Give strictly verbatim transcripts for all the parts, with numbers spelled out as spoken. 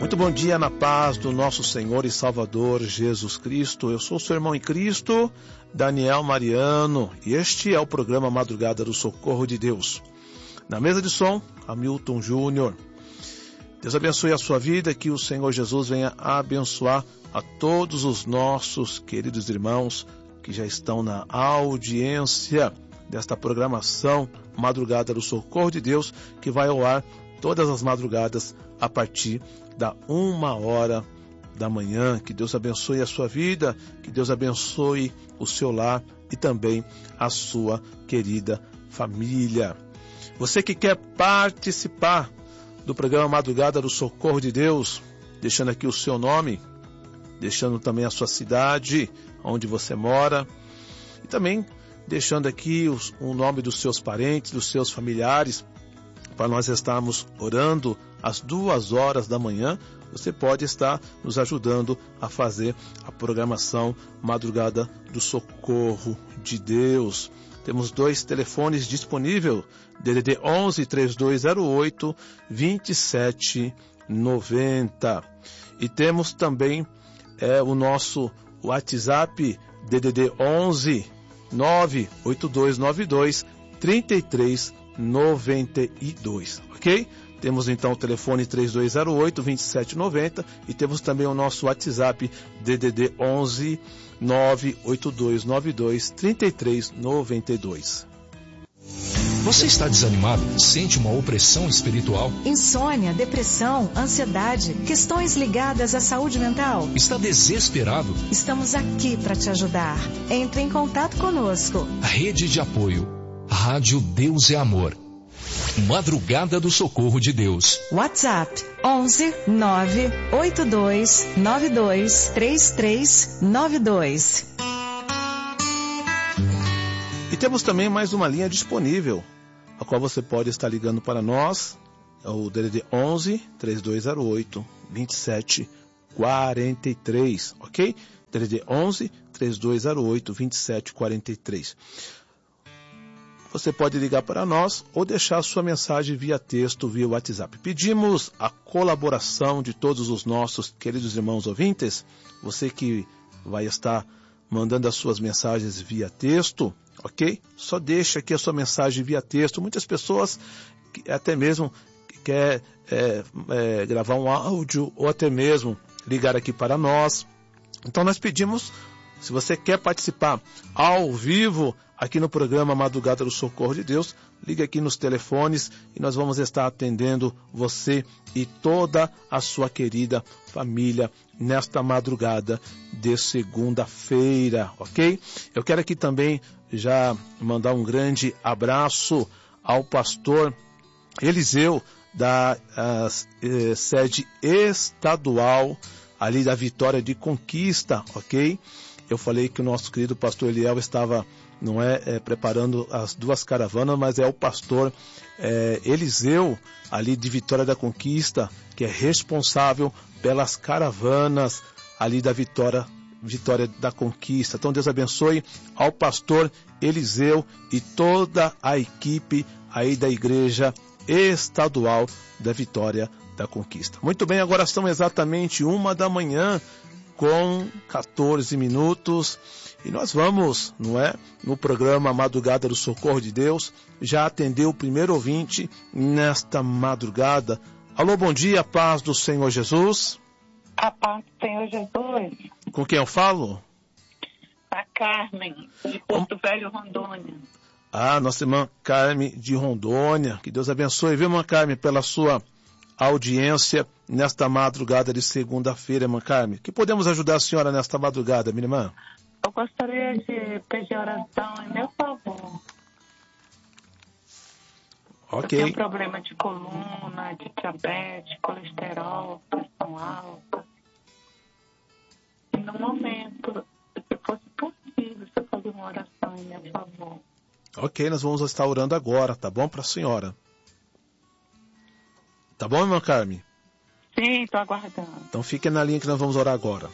Muito bom dia na paz do nosso Senhor e Salvador Jesus Cristo. Eu sou o seu irmão em Cristo, Daniel Mariano, e este é o programa Madrugada do Socorro de Deus. Na mesa de som, Hamilton Júnior. Deus abençoe a sua vida, que o Senhor Jesus venha abençoar a todos os nossos queridos irmãos que já estão na audiência desta programação Madrugada do Socorro de Deus, que vai ao ar todas as madrugadas a partir da uma hora da manhã. Que Deus abençoe a sua vida, que Deus abençoe o seu lar e também a sua querida família. Você que quer participar do programa Madrugada do Socorro de Deus, deixando aqui o seu nome, deixando também a sua cidade, onde você mora, e também deixando aqui os, o nome dos seus parentes, dos seus familiares, para nós estarmos orando às duas horas da manhã. Você pode estar nos ajudando a fazer a programação Madrugada do Socorro de Deus. Temos dois telefones disponíveis, D D D onze, três dois zero oito, dois sete nove zero. E temos também é, o nosso WhatsApp, D D D onze, nove oito dois nove dois, três três nove dois, ok? Temos então o telefone três dois zero oito, dois sete nove zero e temos também o nosso WhatsApp D D D onze, nove oito dois nove dois, três três nove dois. Você está desanimado? Sente uma opressão espiritual? Insônia, depressão, ansiedade, questões ligadas à saúde mental? Está desesperado? Estamos aqui para te ajudar. Entre em contato conosco. Rede de apoio. Rádio Deus é Amor. Madrugada do Socorro de Deus. WhatsApp onze, nove oito dois nove dois, três três nove dois. E temos também mais uma linha disponível, a qual você pode estar ligando para nós, é o D D D onze, três dois zero oito, dois sete quatro três, ok? D D D onze, três dois zero oito, dois sete quatro três. Você pode ligar para nós ou deixar sua mensagem via texto, via WhatsApp. Pedimos a colaboração de todos os nossos queridos irmãos ouvintes. Você que vai estar mandando as suas mensagens via texto, ok? Só deixa aqui a sua mensagem via texto. Muitas pessoas até mesmo querem é, é, gravar um áudio ou até mesmo ligar aqui para nós. Então nós pedimos, se você quer participar ao vivo aqui no programa Madrugada do Socorro de Deus, ligue aqui nos telefones e nós vamos estar atendendo você e toda a sua querida família nesta madrugada de segunda-feira, ok? Eu quero aqui também já mandar um grande abraço ao pastor Eliseu da a, eh, sede estadual ali da Vitória de Conquista, ok? Eu falei que o nosso querido pastor Eliel estava, não é, é preparando as duas caravanas, mas é o pastor é, Eliseu, ali de Vitória da Conquista, que é responsável pelas caravanas ali da Vitória, Vitória da Conquista. Então Deus abençoe ao pastor Eliseu e toda a equipe aí da Igreja Estadual da Vitória da Conquista. Muito bem, agora são exatamente uma da manhã, com quatorze minutos, e nós vamos, não é, no programa Madrugada do Socorro de Deus, já atender o primeiro ouvinte nesta madrugada. Alô, bom dia, paz do Senhor Jesus. A paz do Senhor Jesus. Com quem eu falo? A Carmen, de Porto Velho, Rondônia. Ah, nossa irmã Carmen de Rondônia. Que Deus abençoe, viu, irmã Carmen, pela sua audiência nesta madrugada de segunda-feira, irmã Carmen. Que podemos ajudar a senhora nesta madrugada, minha irmã? Eu gostaria de pedir oração em meu favor. Ok. Eu tenho problema de coluna, de diabetes, colesterol, pressão alta. E no momento, se fosse possível, você fazer uma oração em meu favor. Ok, nós vamos estar orando agora, tá bom, para a senhora? Tá bom, irmã Carmen? Sim, estou aguardando. Então fique na linha que nós vamos orar agora.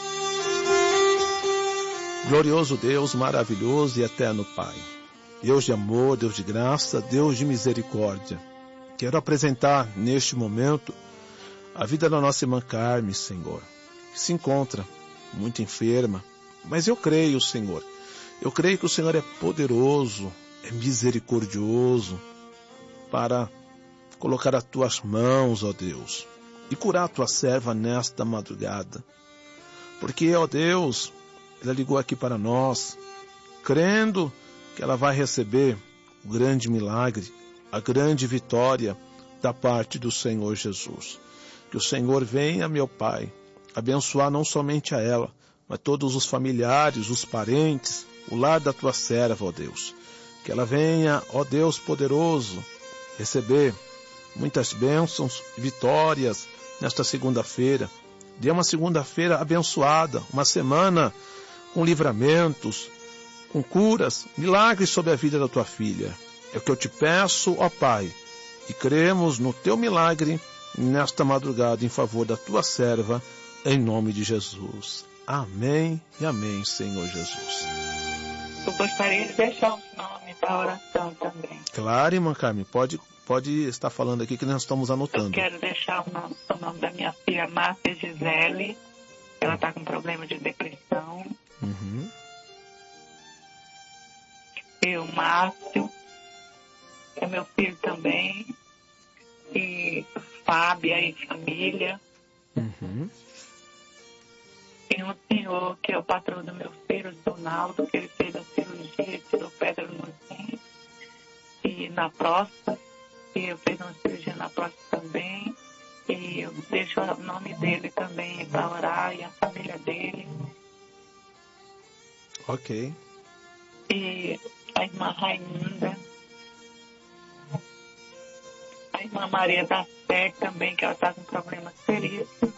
Glorioso Deus, maravilhoso e eterno Pai, Deus de amor, Deus de graça, Deus de misericórdia, quero apresentar neste momento a vida da nossa irmã Carmen, Senhor, que se encontra muito enferma, mas eu creio, Senhor, eu creio que o Senhor é poderoso, é misericordioso para colocar as tuas mãos, ó Deus, e curar a tua serva nesta madrugada. Porque, ó Deus, ela ligou aqui para nós, crendo que ela vai receber o grande milagre, a grande vitória da parte do Senhor Jesus. Que o Senhor venha, meu Pai, abençoar não somente a ela, mas todos os familiares, os parentes, o lar da tua serva, ó Deus. Que ela venha, ó Deus poderoso, receber muitas bênçãos e vitórias nesta segunda-feira. Dê uma segunda-feira abençoada, uma semana com livramentos, com curas, milagres sobre a vida da tua filha. É o que eu te peço, ó Pai, e cremos no teu milagre nesta madrugada em favor da tua serva, em nome de Jesus. Amém e amém, Senhor Jesus. Eu gostaria de deixar os nomes da oração também. Claro, irmã Carmen, pode, pode estar falando aqui que nós estamos anotando. Eu quero deixar o nome, o nome da minha filha, Márcia Gisele. Ela está com problema de depressão. Uhum. Eu, Márcio, é meu filho também. E Fábia e família. Uhum. Tem um senhor que é o patrão do meu filho, Donaldo, que ele fez a cirurgia, tirou pedra no rim e na próstata. E eu fiz uma cirurgia na próstata também. E eu deixo o nome dele também para orar e a família dele. Ok. E a irmã Raimunda. A irmã Maria da Sé também, que ela está com problemas seríssimos.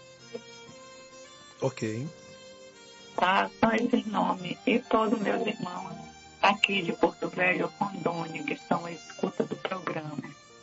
Ok. Tá? São esses nomes. E todos meus irmãos aqui de Porto Velho, Rondônia, que estão à escuta do programa.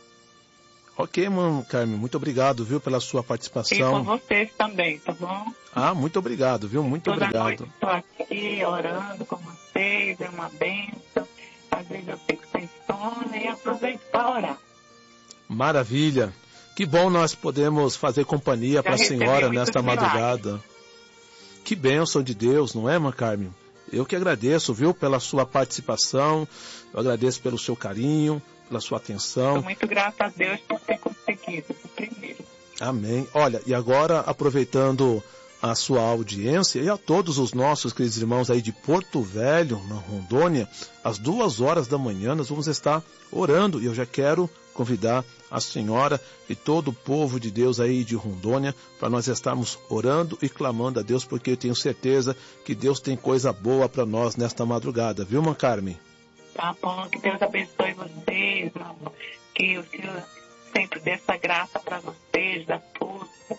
Ok, irmã Carmen, muito obrigado, viu, pela sua participação. E com vocês também, tá bom? Ah, muito obrigado, viu? Muito Toda obrigado. noite estou aqui orando com vocês, é uma bênção. Às vezes eu fico sem sono e aproveito para orar. Maravilha. Que bom nós podemos fazer companhia para a senhora nesta madrugada. Milagres. Que bênção de Deus, não é, irmã Carmen? Eu que agradeço, viu, pela sua participação, eu agradeço pelo seu carinho, pela sua atenção. Estou muito grata a Deus por ter conseguido o primeiro. Amém. Olha, e agora, aproveitando a sua audiência e a todos os nossos queridos irmãos aí de Porto Velho, na Rondônia, às duas horas da manhã nós vamos estar orando e eu já quero convidar a senhora e todo o povo de Deus aí de Rondônia para nós estarmos orando e clamando a Deus, porque eu tenho certeza que Deus tem coisa boa para nós nesta madrugada, viu, irmã Carmen? Tá bom, que Deus abençoe vocês, irmão. Que o Senhor sempre dê essa graça para vocês, da força.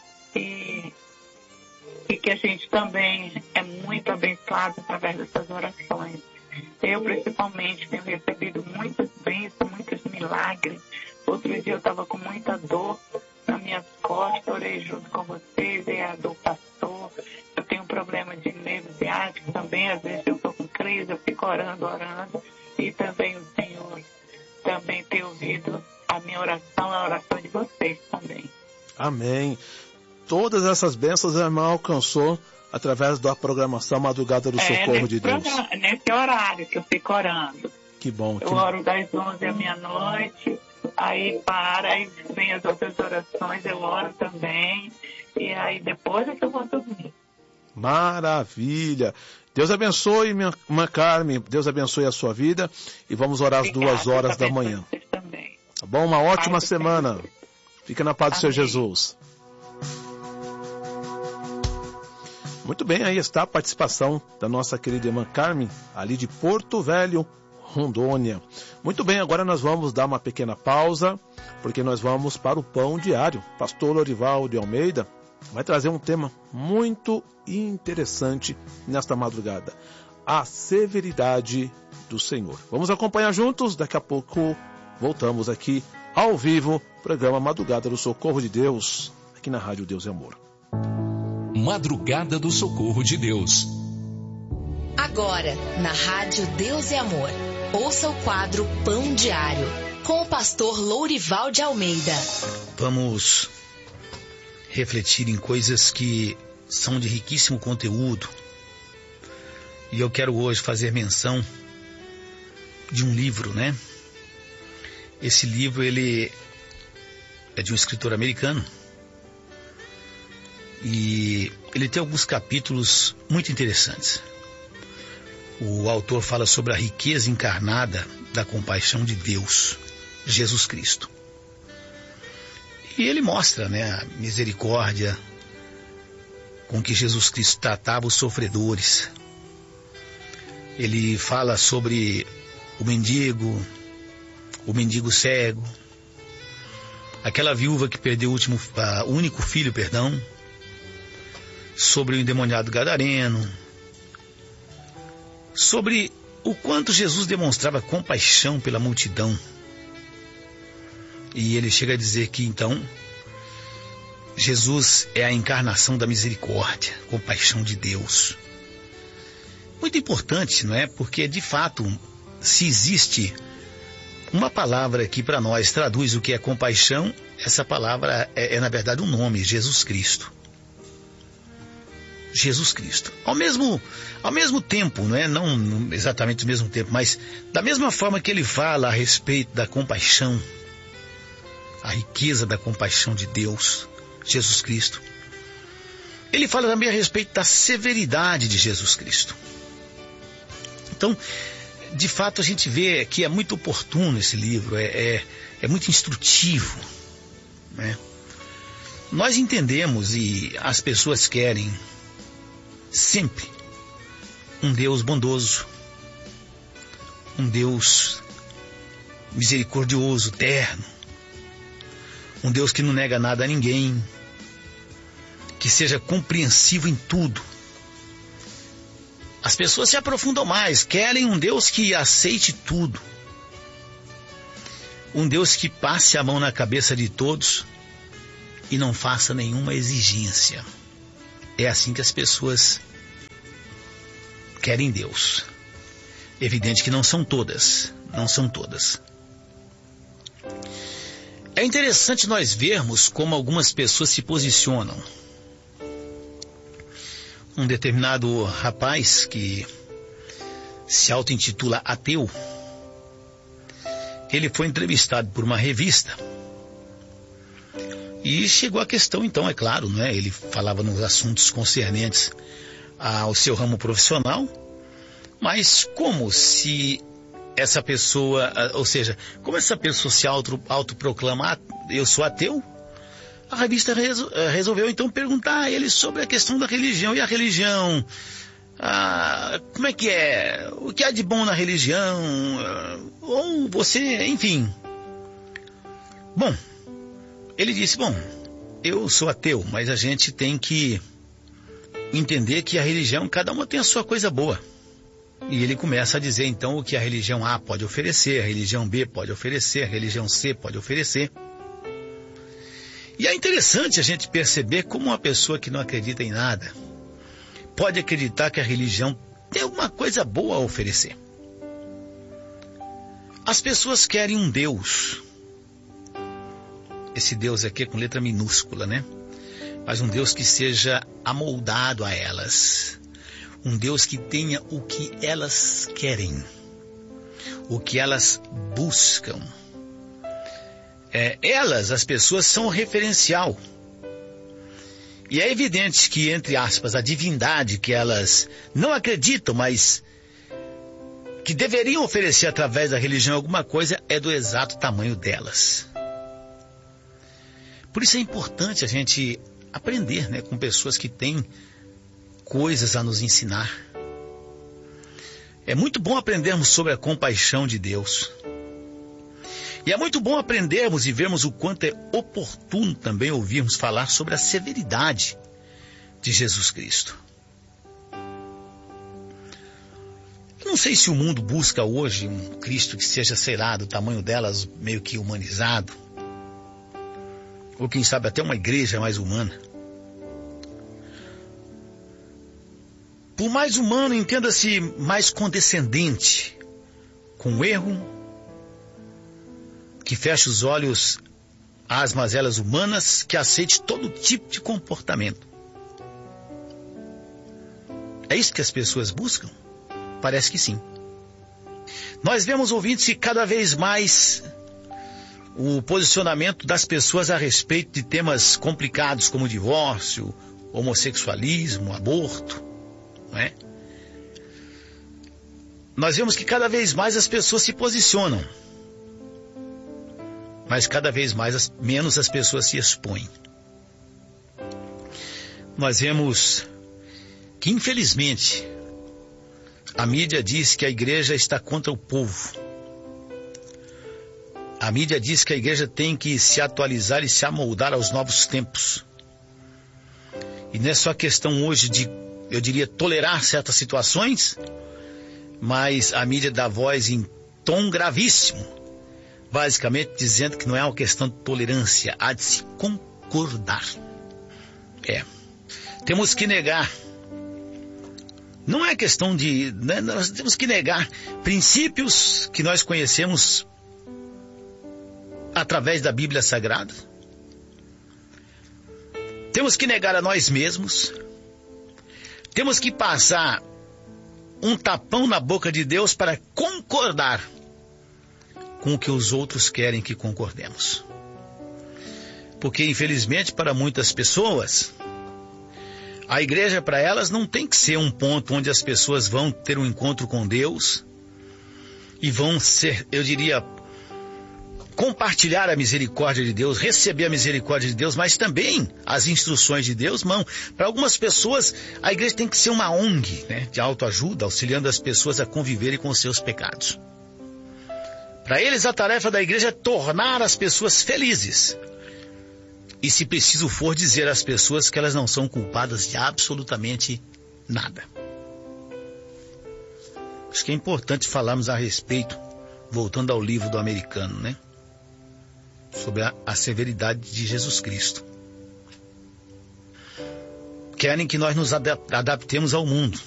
E, e que a gente também é muito abençoado através dessas orações. Eu, principalmente, tenho recebido muitas bênçãos, muitos milagres. Outro dia eu estava com muita dor nas minhas costas, orei junto com vocês, e a dor passou. Eu tenho um problema de nervo ciático também, às vezes eu estou com crise, eu fico orando, orando. E também o Senhor também tem ouvido a minha oração, a oração de vocês também. Amém. Todas essas bênçãos a irmã alcançou através da programação Madrugada do é, Socorro de Deus. Programa, nesse horário que eu fico orando. Que bom. Que... Eu oro das onze à meia-noite, aí para, aí vem as outras orações, eu oro também, e aí depois é que eu vou dormir. Maravilha. Deus abençoe, minha irmã Carmen, Deus abençoe a sua vida e vamos orar às duas horas da manhã. Tá bom? Uma ótima semana. Fica na paz do Senhor Jesus. Muito bem, aí está a participação da nossa querida irmã Carmen, ali de Porto Velho, Rondônia. Muito bem, agora nós vamos dar uma pequena pausa, porque nós vamos para o Pão Diário. Pastor Lorival de Almeida vai trazer um tema muito interessante nesta madrugada: a severidade do Senhor. Vamos acompanhar juntos, daqui a pouco voltamos aqui ao vivo, programa Madrugada do Socorro de Deus, aqui na Rádio Deus e Amor. Madrugada do Socorro de Deus. Agora, na Rádio Deus e Amor, ouça o quadro Pão Diário, com o pastor Lourival de Almeida. Vamos refletir em coisas que são de riquíssimo conteúdo. E eu quero hoje fazer menção de um livro, né? Esse livro, ele é de um escritor americano. E ele tem alguns capítulos muito interessantes. O autor fala sobre a riqueza encarnada da compaixão de Deus, Jesus Cristo. E ele mostra, né, a misericórdia com que Jesus Cristo tratava os sofredores. Ele fala sobre o mendigo, o mendigo cego, aquela viúva que perdeu o último, uh, único filho, perdão, sobre o endemoniado gadareno, sobre o quanto Jesus demonstrava compaixão pela multidão. E ele chega a dizer que então Jesus é a encarnação da misericórdia, compaixão de Deus. Muito importante, não é? Porque de fato, se existe uma palavra que para nós traduz o que é compaixão, essa palavra é, é na verdade um nome, Jesus Cristo. Jesus Cristo. Ao mesmo, ao mesmo tempo, não é? Não exatamente ao mesmo tempo, mas da mesma forma que ele fala a respeito da compaixão, a riqueza da compaixão de Deus, Jesus Cristo, ele fala também a respeito da severidade de Jesus Cristo. Então, de fato, a gente vê que é muito oportuno esse livro, é, é, é muito instrutivo, né? Nós entendemos e as pessoas querem sempre um Deus bondoso, um Deus misericordioso, terno, um Deus que não nega nada a ninguém, que seja compreensivo em tudo. As pessoas se aprofundam mais, querem um Deus que aceite tudo, um Deus que passe a mão na cabeça de todos e não faça nenhuma exigência. É assim que as pessoas querem Deus. Evidente que não são todas, não são todas. É interessante nós vermos como algumas pessoas se posicionam. Um determinado rapaz que se auto-intitula ateu, ele foi entrevistado por uma revista e chegou a questão, então, é claro, não é? Ele falava nos assuntos concernentes ao seu ramo profissional, mas como se essa pessoa, ou seja, como essa pessoa se auto, autoproclama, eu sou ateu, a revista resol, resolveu então perguntar a ele sobre a questão da religião. E a religião, ah, como é que é? O que há de bom na religião? Ou você, enfim. Bom, ele disse, bom, eu sou ateu, mas a gente tem que entender que a religião, cada uma tem a sua coisa boa. E ele começa a dizer então o que a religião A pode oferecer, a religião B pode oferecer, a religião C pode oferecer. E é interessante a gente perceber como uma pessoa que não acredita em nada pode acreditar que a religião tem alguma coisa boa a oferecer. As pessoas querem um Deus. Esse Deus aqui é com letra minúscula, né? Mas um Deus que seja amoldado a elas. Um Deus que tenha o que elas querem, o que elas buscam. É, elas, as pessoas, são o referencial. E é evidente que, entre aspas, a divindade que elas não acreditam, mas que deveriam oferecer através da religião alguma coisa, é do exato tamanho delas. Por isso é importante a gente aprender, né, com pessoas que têm coisas a nos ensinar. É muito bom aprendermos sobre a compaixão de Deus. E é muito bom aprendermos e vermos o quanto é oportuno também ouvirmos falar sobre a severidade de Jesus Cristo. Eu não sei se o mundo busca hoje um Cristo que seja, sei lá, do tamanho delas, meio que humanizado. Ou quem sabe até uma igreja mais humana. Por mais humano, entenda-se mais condescendente com o erro, que fecha os olhos às mazelas humanas, que aceite todo tipo de comportamento. É isso que as pessoas buscam? Parece que sim. Nós vemos, ouvintes, que cada vez mais o posicionamento das pessoas a respeito de temas complicados como divórcio, homossexualismo, aborto, não é? Nós vemos que cada vez mais as pessoas se posicionam, mas cada vez mais as, menos as pessoas se expõem. Nós vemos que, infelizmente, a mídia diz que a igreja está contra o povo. A mídia diz que a igreja tem que se atualizar e se amoldar aos novos tempos. E não é só questão hoje de, eu diria, tolerar certas situações, mas a mídia dá voz em tom gravíssimo, basicamente dizendo que não é uma questão de tolerância, há de se concordar. É, temos que negar. Não é questão de... Né, nós temos que negar princípios que nós conhecemos através da Bíblia Sagrada. Temos que negar a nós mesmos. Temos que passar um tapão na boca de Deus para concordar com o que os outros querem que concordemos. Porque, infelizmente, para muitas pessoas, a igreja, para elas, não tem que ser um ponto onde as pessoas vão ter um encontro com Deus e vão ser, eu diria, compartilhar a misericórdia de Deus, receber a misericórdia de Deus, mas também as instruções de Deus. Não. Para algumas pessoas, a igreja tem que ser uma O N G, né, de autoajuda, auxiliando as pessoas a conviverem com os seus pecados. Para eles, a tarefa da igreja é tornar as pessoas felizes. E, se preciso for, dizer às pessoas que elas não são culpadas de absolutamente nada. Acho que é importante falarmos a respeito, voltando ao livro do Americano, né? Sobre a, a severidade de Jesus Cristo. Querem que nós nos adaptemos ao mundo.